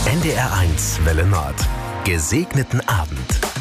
NDR1 Welle Nord. Gesegneten Abend.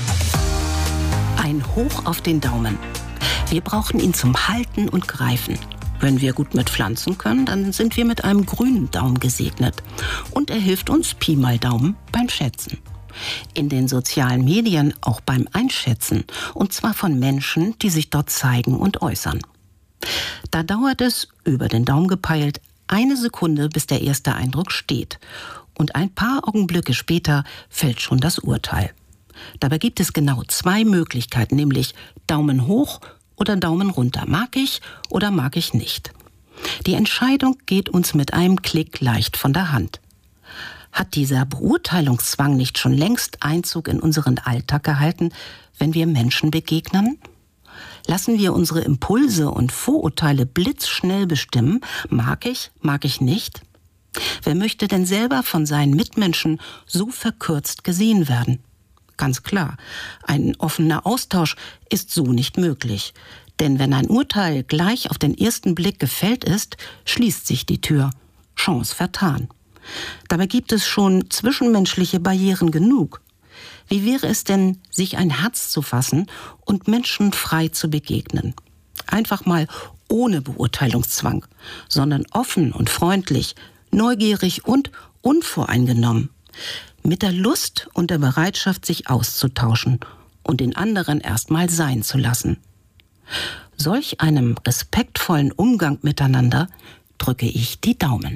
Ein Hoch auf den Daumen. Wir brauchen ihn zum Halten und Greifen. Wenn wir gut mit Pflanzen können, dann sind wir mit einem grünen Daumen gesegnet. Und er hilft uns Pi mal Daumen beim Schätzen. In den sozialen Medien auch beim Einschätzen. Und zwar von Menschen, die sich dort zeigen und äußern. Da dauert es, über den Daumen gepeilt, 1 Sekunde, bis der erste Eindruck steht. Und ein paar Augenblicke später fällt schon das Urteil. Dabei gibt es genau 2 Möglichkeiten, nämlich Daumen hoch oder Daumen runter. Mag ich oder mag ich nicht? Die Entscheidung geht uns mit einem Klick leicht von der Hand. Hat dieser Beurteilungszwang nicht schon längst Einzug in unseren Alltag gehalten, wenn wir Menschen begegnen? Lassen wir unsere Impulse und Vorurteile blitzschnell bestimmen? Mag ich nicht? Wer möchte denn selber von seinen Mitmenschen so verkürzt gesehen werden? Ganz klar, ein offener Austausch ist so nicht möglich. Denn wenn ein Urteil gleich auf den ersten Blick gefällt ist, schließt sich die Tür. Chance vertan. Dabei gibt es schon zwischenmenschliche Barrieren genug. Wie wäre es denn, sich ein Herz zu fassen und Menschen frei zu begegnen? Einfach mal ohne Beurteilungszwang, sondern offen und freundlich, neugierig und unvoreingenommen. Mit der Lust und der Bereitschaft, sich auszutauschen und den anderen erstmal sein zu lassen. Solch einem respektvollen Umgang miteinander drücke ich die Daumen.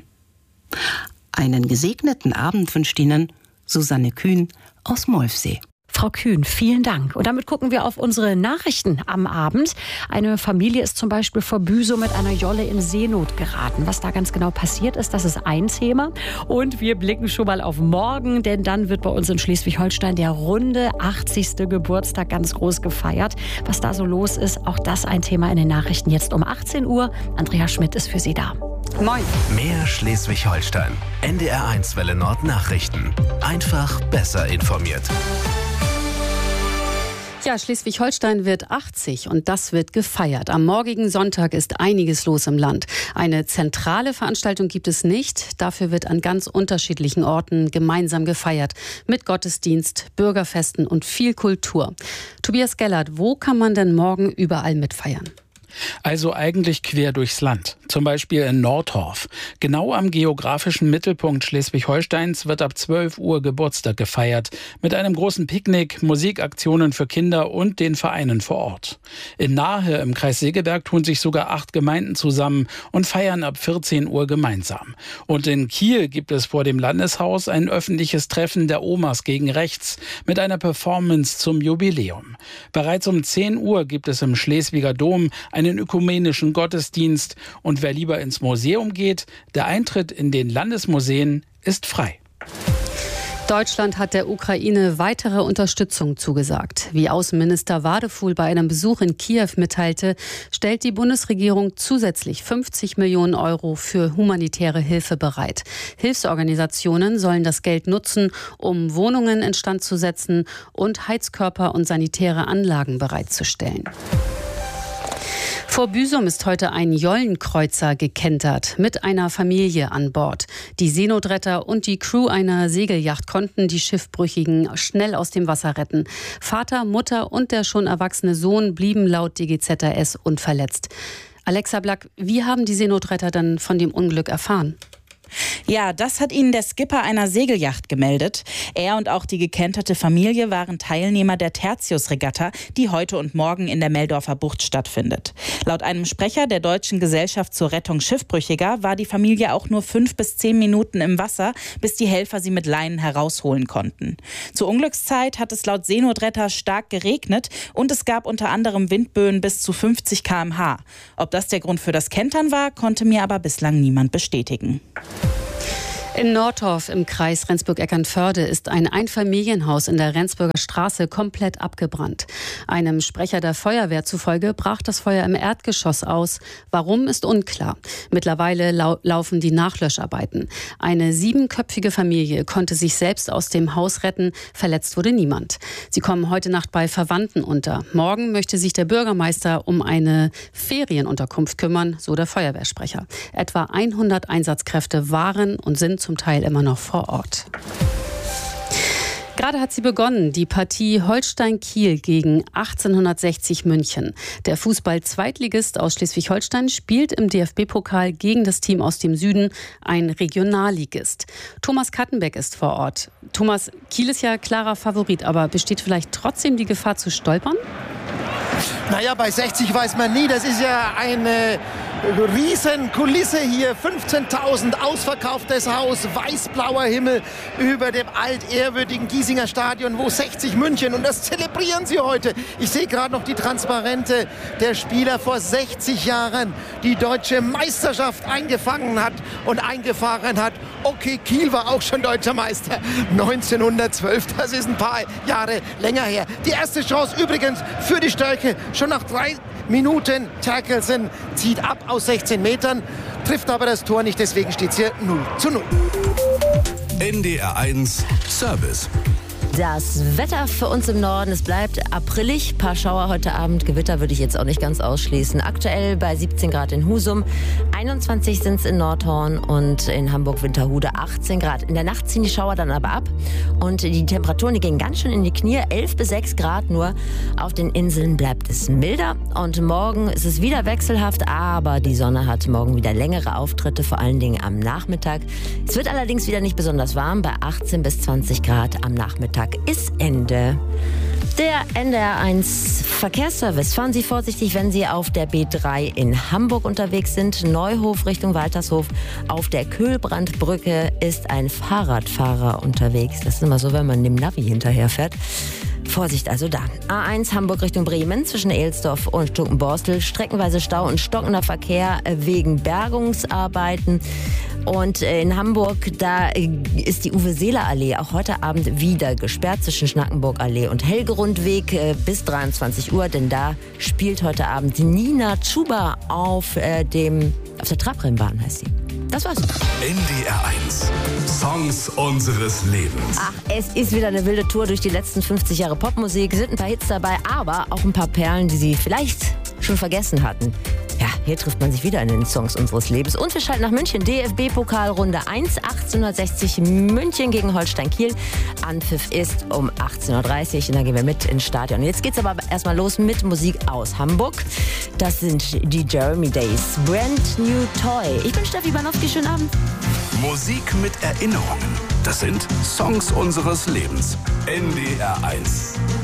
Einen gesegneten Abend wünscht Ihnen Susanne Kühn aus Molfsee. Frau Kühn, vielen Dank. Und damit gucken wir auf unsere Nachrichten am Abend. Eine Familie ist zum Beispiel vor Büsum mit einer Jolle in Seenot geraten. Was da ganz genau passiert ist, das ist ein Thema. Und wir blicken schon mal auf morgen, denn dann wird bei uns in Schleswig-Holstein der runde 80. Geburtstag ganz groß gefeiert. Was da so los ist, auch das ein Thema in den Nachrichten jetzt um 18 Uhr. Andrea Schmidt ist für Sie da. Moin. Mehr Schleswig-Holstein. NDR1 Welle Nord Nachrichten. Einfach besser informiert. Ja, Schleswig-Holstein wird 80 und das wird gefeiert. Am morgigen Sonntag ist einiges los im Land. Eine zentrale Veranstaltung gibt es nicht. Dafür wird an ganz unterschiedlichen Orten gemeinsam gefeiert. Mit Gottesdienst, Bürgerfesten und viel Kultur. Tobias Gellert, wo kann man denn morgen überall mitfeiern? Also eigentlich quer durchs Land. Zum Beispiel in Nordhorf. Genau am geografischen Mittelpunkt Schleswig-Holsteins wird ab 12 Uhr Geburtstag gefeiert. Mit einem großen Picknick, Musikaktionen für Kinder und den Vereinen vor Ort. In Nahe im Kreis Segeberg tun sich sogar 8 Gemeinden zusammen und feiern ab 14 Uhr gemeinsam. Und in Kiel gibt es vor dem Landeshaus ein öffentliches Treffen der Omas gegen Rechts mit einer Performance zum Jubiläum. Bereits um 10 Uhr gibt es im Schleswiger Dom einen ökumenischen Gottesdienst. Und wer lieber ins Museum geht, der Eintritt in den Landesmuseen ist frei. Deutschland hat der Ukraine weitere Unterstützung zugesagt. Wie Außenminister Wadefuhl bei einem Besuch in Kiew mitteilte, stellt die Bundesregierung zusätzlich 50 Millionen Euro für humanitäre Hilfe bereit. Hilfsorganisationen sollen das Geld nutzen, um Wohnungen instand zu setzen und Heizkörper und sanitäre Anlagen bereitzustellen. Vor Büsum ist heute ein Jollenkreuzer gekentert mit einer Familie an Bord. Die Seenotretter und die Crew einer Segelyacht konnten die Schiffbrüchigen schnell aus dem Wasser retten. Vater, Mutter und der schon erwachsene Sohn blieben laut DGZRS unverletzt. Alexa Black, wie haben die Seenotretter dann von dem Unglück erfahren? Ja, das hat ihnen der Skipper einer Segelyacht gemeldet. Er und auch die gekenterte Familie waren Teilnehmer der Tertius-Regatta, die heute und morgen in der Meldorfer Bucht stattfindet. Laut einem Sprecher der Deutschen Gesellschaft zur Rettung Schiffbrüchiger war die Familie auch nur 5 bis 10 Minuten im Wasser, bis die Helfer sie mit Leinen herausholen konnten. Zur Unglückszeit hat es laut Seenotretter stark geregnet und es gab unter anderem Windböen bis zu 50 km/h. Ob das der Grund für das Kentern war, konnte mir aber bislang niemand bestätigen. In Nordhorf im Kreis Rendsburg-Eckernförde ist ein Einfamilienhaus in der Rendsburger Straße komplett abgebrannt. Einem Sprecher der Feuerwehr zufolge brach das Feuer im Erdgeschoss aus. Warum, ist unklar. Mittlerweile laufen die Nachlöscharbeiten. Eine 7-köpfige Familie konnte sich selbst aus dem Haus retten. Verletzt wurde niemand. Sie kommen heute Nacht bei Verwandten unter. Morgen möchte sich der Bürgermeister um eine Ferienunterkunft kümmern, so der Feuerwehrsprecher. Etwa 100 Einsatzkräfte waren und sind zum Teil immer noch vor Ort. Gerade hat sie begonnen, die Partie Holstein-Kiel gegen 1860 München. Der Fußball-Zweitligist aus Schleswig-Holstein spielt im DFB-Pokal gegen das Team aus dem Süden, ein Regionalligist. Thomas Kattenbeck ist vor Ort. Thomas, Kiel ist ja klarer Favorit, aber besteht vielleicht trotzdem die Gefahr zu stolpern? Naja, bei 60 weiß man nie. Das ist ja eine Riesenkulisse hier. 15.000 ausverkauftes Haus, weiß-blauer Himmel über dem altehrwürdigen Giesinger Stadion, wo 60 München. Und das zelebrieren sie heute. Ich sehe gerade noch die Transparente der Spieler vor 60 Jahren, die deutsche Meisterschaft eingefangen hat und eingefahren hat. Okay, Kiel war auch schon deutscher Meister 1912. Das ist ein paar Jahre länger her. Die erste Chance übrigens für die Störche. Schon nach 3 Minuten. Terkelsen zieht ab aus 16 Metern, trifft aber das Tor nicht. Deswegen steht es hier 0:0. NDR 1 Service. Das Wetter für uns im Norden, es bleibt aprillig. Paar Schauer heute Abend, Gewitter würde ich jetzt auch nicht ganz ausschließen. Aktuell bei 17 Grad in Husum, 21 sind es in Nordhorn und in Hamburg-Winterhude 18 Grad. In der Nacht ziehen die Schauer dann aber ab und die Temperaturen, die gehen ganz schön in die Knie. 11 bis 6 Grad nur. Auf den Inseln bleibt es milder und morgen ist es wieder wechselhaft, aber die Sonne hat morgen wieder längere Auftritte, vor allen Dingen am Nachmittag. Es wird allerdings wieder nicht besonders warm, bei 18 bis 20 Grad am Nachmittag. Ist Ende. Der NDR 1 Verkehrsservice. Fahren Sie vorsichtig, wenn Sie auf der B3 in Hamburg unterwegs sind. Neuhof Richtung Waltershof. Auf der Köhlbrandbrücke ist ein Fahrradfahrer unterwegs. Das ist immer so, wenn man dem Navi hinterherfährt. Vorsicht also da. A1 Hamburg Richtung Bremen zwischen Ehlsdorf und Stuckenborstel. Streckenweise Stau und stockender Verkehr wegen Bergungsarbeiten. Und in Hamburg, da ist die Uwe-Seeler-Allee auch heute Abend wieder gesperrt zwischen Schnackenburg-Allee und Helgerundweg bis 23 Uhr. Denn da spielt heute Abend Nina Chuba auf der Trabrennbahn, heißt sie. Das war's. NDR 1 Songs unseres Lebens. Ach, es ist wieder eine wilde Tour durch die letzten 50 Jahre Popmusik. Sind ein paar Hits dabei, aber auch ein paar Perlen, die Sie vielleicht schon vergessen hatten. Ja, hier trifft man sich wieder in den Songs unseres Lebens. Und wir schalten nach München. DFB-Pokal Runde 1, 1860 München gegen Holstein-Kiel. Anpfiff ist um 18:30 Uhr und dann gehen wir mit ins Stadion. Jetzt geht's aber erstmal los mit Musik aus Hamburg. Das sind die Jeremy Days. Brand New Toy. Ich bin Steffi Banowski. Schönen Abend. Musik mit Erinnerungen. Das sind Songs unseres Lebens. NDR 1.